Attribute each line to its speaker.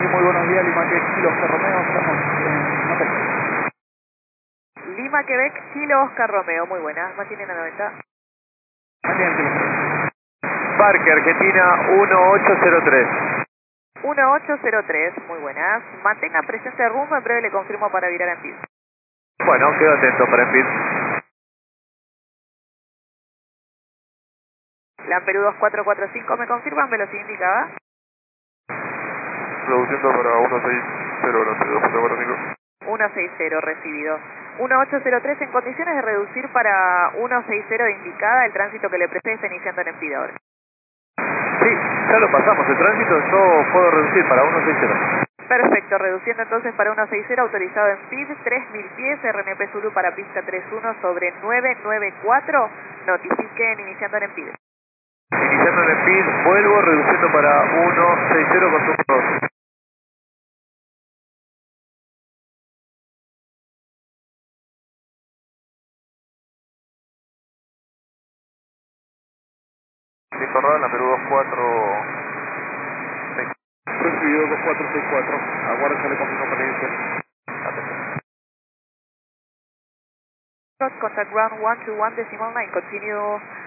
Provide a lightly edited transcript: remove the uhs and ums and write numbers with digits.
Speaker 1: Muy buenos días, Lima Quebec, Kilo Oscar Romeo, estamos en Mateca.
Speaker 2: Lima, Quebec, Kilo Oscar Romeo, muy buenas, mantienen a 90.
Speaker 1: Mantienen Kilo.
Speaker 3: Parque, Argentina 1803.
Speaker 2: 1803, muy buenas. Mantenga presente rumbo, en breve le confirmo para virar en pis.
Speaker 3: Bueno, quedo atento para envío.
Speaker 2: Lamperú 2445, ¿me confirman velocidad indicada?
Speaker 3: Produciendo para 160, Lamperú 445.
Speaker 2: 160, recibido. 1803, en condiciones de reducir para 160 de indicada, el tránsito que le presté está iniciando en Empida ahora.
Speaker 3: Sí, ya lo pasamos, el tránsito yo puedo reducir para 160.
Speaker 2: Perfecto, reduciendo entonces para 160, autorizado en PID, 3000 pies, RNP Zulu para pista 31 sobre 994, notifiquen iniciando en PID.
Speaker 3: Iniciando en el PID, vuelvo reduciendo para 160 con turno 2. Listo, Radar, Lamperú 2464.
Speaker 1: Recibido 2464, aguarda que le confirmo para iniciar.
Speaker 2: Contact ground 121.9, continue